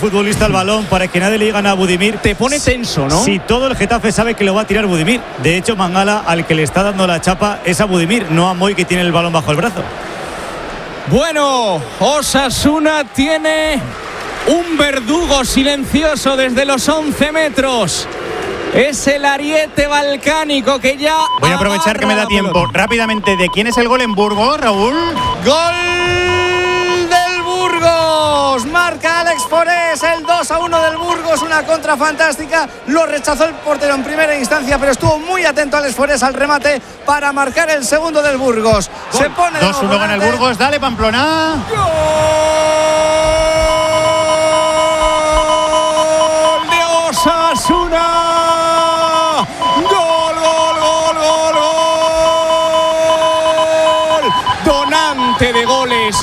futbolista al balón para que nadie le diga a Budimir. Te pone tenso, ¿no? Si todo el Getafe sabe que lo va a tirar Budimir. De hecho, Mangala al que le está dando la chapa es a Budimir, no a Moy, que tiene el balón bajo el brazo. Bueno, Osasuna tiene un verdugo silencioso desde los 11 metros. Es el ariete balcánico que ya... Voy a aprovechar que me da tiempo rápidamente. ¿De quién es el gol en Burgos, Raúl? ¡Gol del Burgos! Marca Alex Forés, el 2-1 del Burgos. Una contra fantástica. Lo rechazó el portero en primera instancia, pero estuvo muy atento Alex Forés al remate para marcar el segundo del Burgos. Se pone 2-1 gana el Burgos. Dale, Pamplona. ¡Gol de Osasuna! De goles,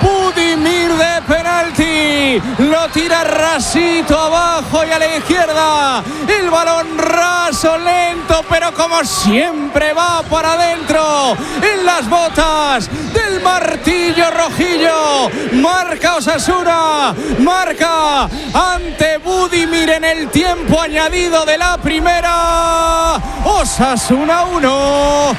Budimir de penalti, lo tira rasito abajo y a la izquierda, el balón raso, lento, pero como siempre va para adentro, en las botas del martillo rojillo. Marca Osasuna, marca ante Budimir en el tiempo añadido de la primera. Osasuna 1,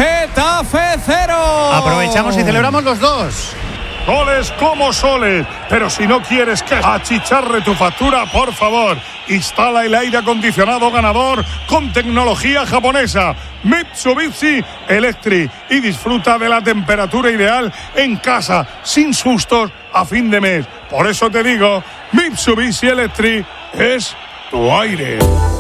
Getafe 0. Aprovechamos y celebramos los dos. Goles como soles, pero si no quieres que achicharre tu factura, por favor, instala el aire acondicionado ganador con tecnología japonesa Mitsubishi Electric y disfruta de la temperatura ideal en casa, sin sustos a fin de mes. Por eso te digo, Mitsubishi Electric es tu aire.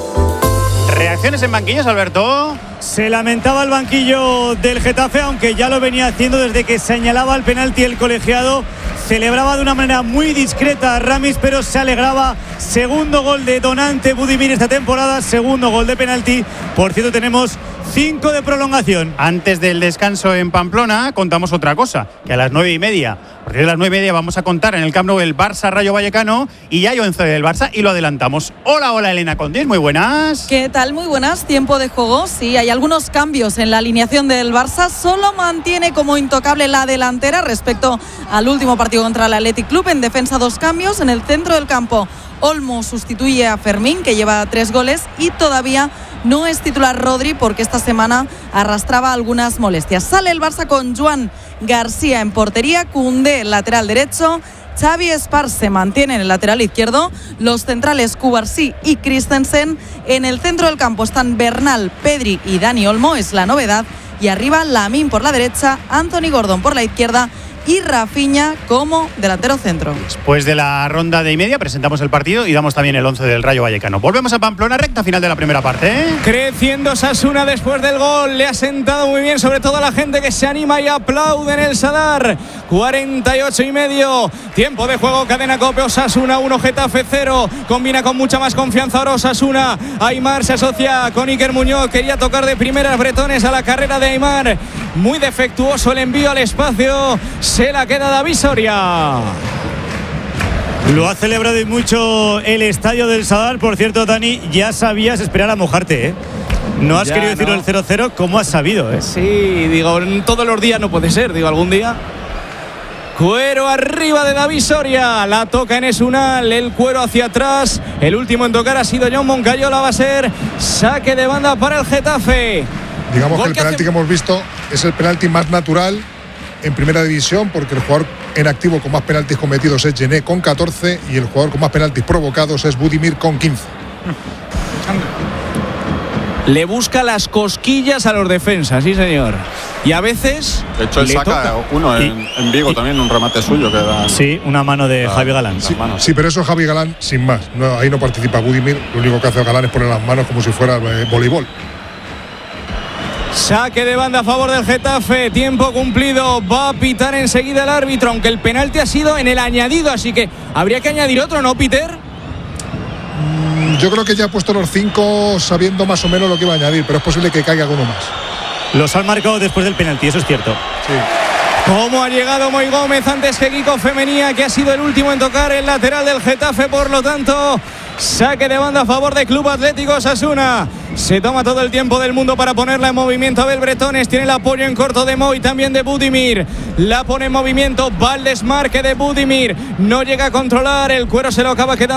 ¿Reacciones en banquillos, Alberto? Se lamentaba el banquillo del Getafe, aunque ya lo venía haciendo desde que señalaba el penalti el colegiado. Celebraba de una manera muy discreta a Ramis, pero se alegraba. Segundo gol de Donante Budimir esta temporada, segundo gol de penalti. Por cierto, tenemos 5 de prolongación. Antes del descanso en Pamplona contamos otra cosa, que a las 9:30, a partir de las 9:30 vamos a contar en el Camp Nou el Barça Rayo Vallecano y ya hay 11 del Barça y lo adelantamos. Hola Elena Condés, muy buenas. ¿Qué tal? Muy buenas. Tiempo de juego. Sí, hay algunos cambios en la alineación del Barça. Solo mantiene como intocable la delantera respecto al último partido contra el Athletic Club. En defensa 2 cambios. En el centro del campo, Olmo sustituye a Fermín, que lleva 3 goles, y todavía no es titular Rodri porque esta semana arrastraba algunas molestias. Sale el Barça con Joan García en portería, Koundé lateral derecho, Xavi Espar se mantiene en el lateral izquierdo, los centrales Cubarsí y Christensen. En el centro del campo están Bernal, Pedri y Dani Olmo, es la novedad, y arriba Lamine por la derecha, Anthony Gordon por la izquierda y Rafinha como delantero centro. Después de la ronda de y media presentamos el partido y damos también el 11 del Rayo Vallecano. Volvemos a Pamplona, recta final de la primera parte. Creciendo Osasuna después del gol, le ha sentado muy bien, sobre todo a la gente que se anima y aplaude en el Sadar. 48:30, tiempo de juego, cadena COPE. Osasuna 1, Getafe 0. Combina con mucha más confianza ahora Osasuna. Aimar se asocia con Iker Muñoz, quería tocar de primeras bretones a la carrera de Aimar. Muy defectuoso el envío al espacio. Se la queda David Soria. Lo ha celebrado y mucho el estadio del Sadar. Por cierto, Dani, ya sabías esperar a mojarte, ¿eh? No has querido decir el 0-0, ¿cómo has sabido, eh? Sí, digo, todos los días no puede ser, digo, algún día. Cuero arriba de David Soria, la toca en Esunal, el Cuero hacia atrás, el último en tocar ha sido John Moncayola, va a ser saque de banda para el Getafe. Digamos que el penalti que hemos visto es el penalti más natural en primera división, porque el jugador en activo con más penaltis cometidos es Gené con 14 y el jugador con más penaltis provocados es Budimir con 15. Le busca las cosquillas a los defensas, sí señor. Y a veces de hecho él saca uno en Vigo también, un remate suyo que da. Sí, una mano de Javi Galán. Sí, pero eso es Javi Galán sin más. No, ahí no participa Budimir, lo único que hace Galán es poner las manos como si fuera voleibol. Saque de banda a favor del Getafe, tiempo cumplido, va a pitar enseguida el árbitro, aunque el penalti ha sido en el añadido, así que habría que añadir otro, ¿no, Peter? Yo creo que ya ha puesto los 5 sabiendo más o menos lo que iba a añadir, pero es posible que caiga alguno más. Los han marcado después del penalti, eso es cierto. Sí. ¿Cómo ha llegado Moy Gómez antes que Kiko Femenía, que ha sido el último en tocar el lateral del Getafe? Por lo tanto, saque de banda a favor del Club Atlético Osasuna. Se toma todo el tiempo del mundo para ponerla en movimiento. Abel Bretones tiene el apoyo en corto de Moy, también de Budimir. La pone en movimiento, va el desmarque de Budimir. No llega a controlar, el Cuero se lo acaba quedando.